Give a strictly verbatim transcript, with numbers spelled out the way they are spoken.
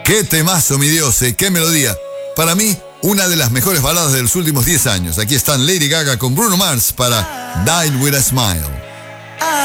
Qué temazo, mi Dios, eh, qué melodía. Para mí, una de las mejores baladas de los últimos diez años. Aquí están Lady Gaga con Bruno Mars para Die With A Smile.